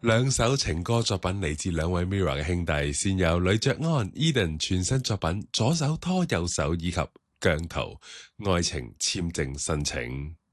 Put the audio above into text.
兩首情歌作品嚟自兩位 Mirror 嘅兄弟，先有呂爵安 Eden 全新作品《左手拖右手》以及姜濤愛情簽證申請。